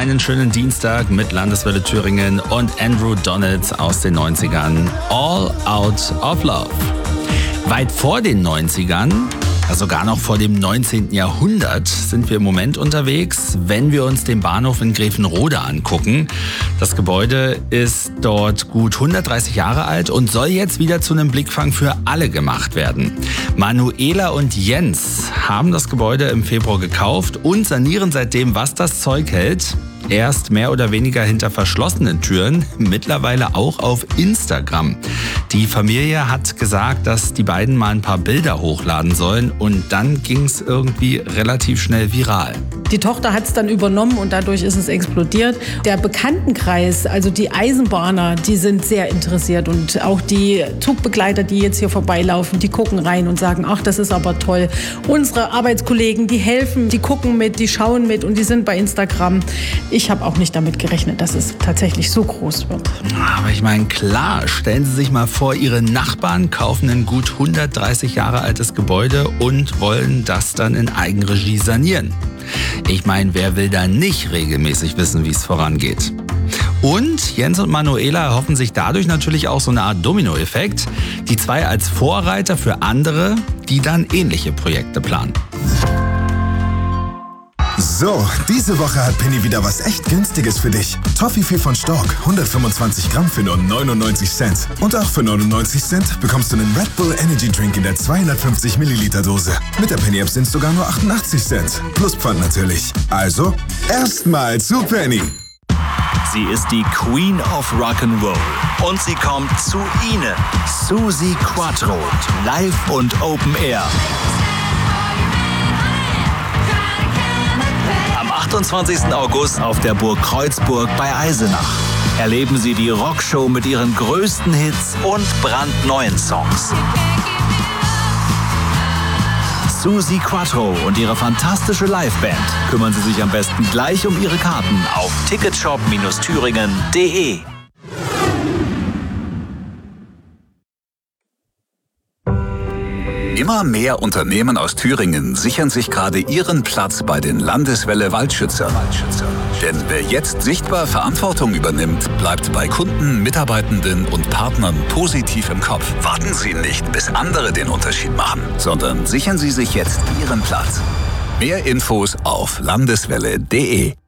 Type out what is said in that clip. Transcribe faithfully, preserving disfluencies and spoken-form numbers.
einen schönen Dienstag mit Landeswelle Thüringen und Andrew Donalds aus den neunzigern. All Out of Love. Weit vor den neunzigern, ja sogar noch vor dem neunzehnten Jahrhundert, sind wir im Moment unterwegs, wenn wir uns den Bahnhof in Grevenrode angucken. Das Gebäude ist dort gut hundertdreißig Jahre alt und soll jetzt wieder zu einem Blickfang für alle gemacht werden. Manuela und Jens haben das Gebäude im Februar gekauft und sanieren seitdem, was das Zeug hält. Erst mehr oder weniger hinter verschlossenen Türen, mittlerweile auch auf Instagram. Die Familie hat gesagt, dass die beiden mal ein paar Bilder hochladen sollen und dann ging es irgendwie relativ schnell viral. Die Tochter hat es dann übernommen und dadurch ist es explodiert. Der Bekanntenkreis, also die Eisenbahner, die sind sehr interessiert und auch die Zugbegleiter, die jetzt hier vorbeilaufen, die gucken rein und sagen, ach, das ist aber toll. Unsere Arbeitskollegen, die helfen, die gucken mit, die schauen mit und die sind bei Instagram. Ich habe auch nicht damit gerechnet, dass es tatsächlich so groß wird. Aber ich meine, klar, stellen Sie sich mal vor, Ihre Nachbarn kaufen ein gut hundertdreißig Jahre altes Gebäude und wollen das dann in Eigenregie sanieren. Ich meine, wer will da nicht regelmäßig wissen, wie es vorangeht? Und Jens und Manuela erhoffen sich dadurch natürlich auch so eine Art Dominoeffekt. Die zwei als Vorreiter für andere, die dann ähnliche Projekte planen. So, diese Woche hat Penny wieder was echt Günstiges für dich. Toffifee von Stork, hundertfünfundzwanzig Gramm für nur neunundneunzig Cent. Und auch für neunundneunzig Cent bekommst du einen Red Bull Energy Drink in der zweihundertfünfzig Milliliter Dose. Mit der Penny App sind es sogar nur achtundachtzig Cent. Plus Pfand natürlich. Also, erstmal zu Penny. Sie ist die Queen of Rock'n'Roll und sie kommt zu Ihnen. Suzi Quatro, live und Open Air. Am achtundzwanzigsten August auf der Burg Kreuzburg bei Eisenach. Erleben Sie die Rockshow mit ihren größten Hits und brandneuen Songs. Suzi Quatro und ihre fantastische Liveband. Kümmern Sie sich am besten gleich um Ihre Karten auf ticketshop thüringen punkt de. Immer mehr Unternehmen aus Thüringen sichern sich gerade ihren Platz bei den Landeswelle Waldschützern. Denn wer jetzt sichtbar Verantwortung übernimmt, bleibt bei Kunden, Mitarbeitenden und Partnern positiv im Kopf. Warten Sie nicht, bis andere den Unterschied machen, sondern sichern Sie sich jetzt Ihren Platz. Mehr Infos auf landeswelle punkt de.